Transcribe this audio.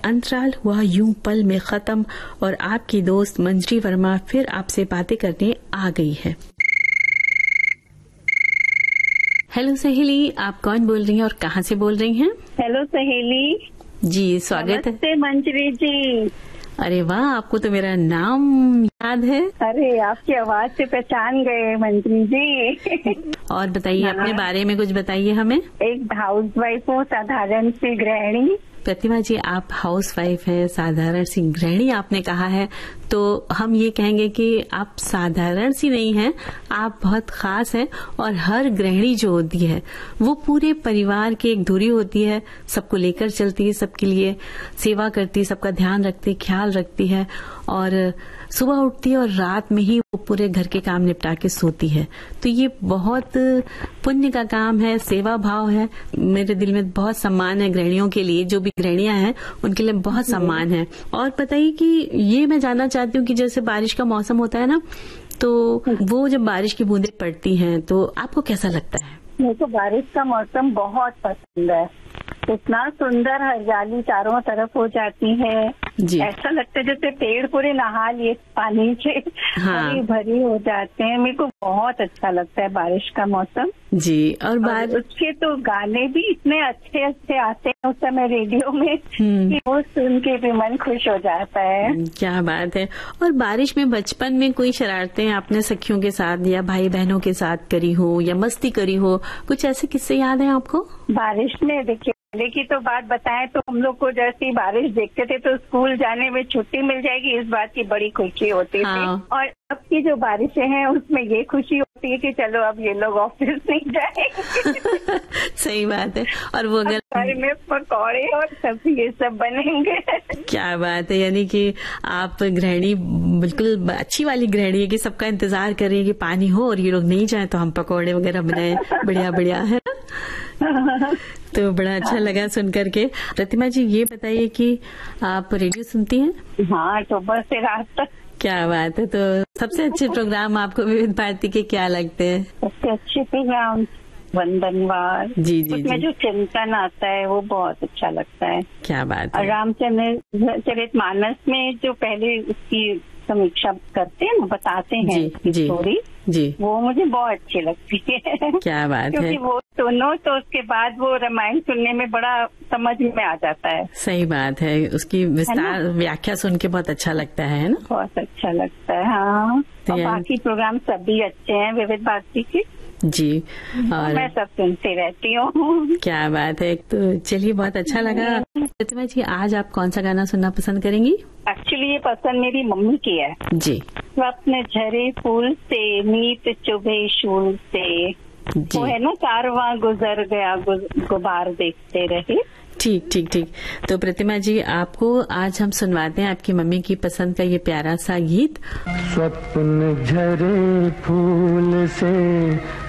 अंतराल हुआ यूं पल में खत्म और आपकी दोस्त मंजरी वर्मा फिर आपसे बातें करने आ गई है। हेलो सहेली, आप कौन बोल रही हैं और कहाँ से बोल रही हैं? हेलो सहेली जी, स्वागत है। नमस्ते मंजरी जी। अरे वाह, आपको तो मेरा नाम याद है। अरे आपकी आवाज से पहचान गए मंजरी जी। और बताइए, अपने बारे में कुछ बताइए हमें। एक हाउसवाइफ हूँ, साधारण सी गृहिणी। प्रतिमा जी, आप हाउसवाइफ हैं, साधारण सी गृहिणी आपने कहा है, तो हम ये कहेंगे कि आप साधारण सी नहीं हैं, आप बहुत खास हैं। और हर गृहिणी जो होती है वो पूरे परिवार की एक धुरी होती है, सबको लेकर चलती है, सबके लिए सेवा करती है, सबका ध्यान रखती है, ख्याल रखती है और सुबह उठती है और रात में ही वो पूरे घर के काम निपटा के सोती है। तो ये बहुत पुण्य का काम है, सेवा भाव है। मेरे दिल में बहुत सम्मान है गृहिणियों के लिए, जो भी गृहिणियां हैं उनके लिए बहुत सम्मान है। और बताइए कि ये मैं जानना चाहती हूँ कि जैसे बारिश का मौसम होता है ना, तो वो जब बारिश की बूंदें पड़ती हैं तो आपको कैसा लगता है? मुझे तो बारिश का मौसम बहुत पसंद है। इतना सुंदर हरियाली चारों तरफ हो जाती है जी। ऐसा लगता है जैसे पेड़ पूरे नहा लिए पानी से, हरी भरी हो जाते हैं। मेरे को बहुत अच्छा लगता है बारिश का मौसम जी। और उसके तो गाने भी इतने अच्छे अच्छे आते हैं उस समय रेडियो में कि वो सुन के भी मन खुश हो जाता है। क्या बात है। और बारिश में बचपन में कोई शरारतें आपने सखियों के साथ या भाई बहनों के साथ करी हो या मस्ती करी हो, कुछ ऐसे किस्से याद हैं आपको? बारिश में देखिए, पहले की तो बात बताएं तो हम लोग को जैसी बारिश देखते थे तो स्कूल जाने में छुट्टी मिल जाएगी, इस बात की बड़ी खुशी होती थी। और अब की जो बारिशें हैं उसमें ये खुशी होती है कि चलो अब ये लोग ऑफिस नहीं जाएंगे। सही बात है। और वो अगर घर में पकौड़े और सब्जी ये सब बनेंगे। क्या बात है, यानी कि आप गृहिणी बिल्कुल अच्छी वाली गृहिणी है कि सबका इंतजार कर रही है कि पानी हो और ये लोग नहीं जाए तो हम पकौड़े वगैरह बनाए। बढ़िया बढ़िया है ना। तो बड़ा अच्छा लगा सुन करके। प्रतिमा जी, ये बताइए कि आप रेडियो सुनती हैं? हाँ, सुबह से रात तक। क्या बात है। तो सबसे अच्छे प्रोग्राम आपको विविध भारती के क्या लगते हैं? सबसे अच्छे प्रोग्राम वंदनवार। जी जी। उसमें जो चिंतन आता है वो बहुत अच्छा लगता है। क्या बात है। और रामचरितमानस में जो पहले उसकी समीक्षा करते हैं, बताते हैं स्टोरी जी, वो मुझे बहुत अच्छी लगती है। क्या बात है। क्योंकि वो सुनो तो उसके बाद वो रामायण सुनने में बड़ा समझ में आ जाता है। सही बात है, उसकी विस्तार व्याख्या सुन के बहुत अच्छा लगता है ना। बहुत अच्छा लगता है। हाँ, और बाकी प्रोग्राम सभी अच्छे हैं विविध भारती के जी। और मैं सब सुनती रहती हूँ। क्या बात है। तो चलिए, बहुत अच्छा लगा। प्रतिमा जी, आज आप कौन सा गाना सुनना पसंद करेंगी? एक्चुअली ये पसंद मेरी मम्मी की है जी। स्वप्न झरे फूल से मीत चुभे शूल से, वो है ना, कारवां गुजर गया गुबार देखते रहे। ठीक ठीक ठीक। तो प्रतिमा जी, आपको आज हम सुनवाते हैं आपकी मम्मी की पसंद का ये प्यारा सा गीत। स्वप्न झरे फूल से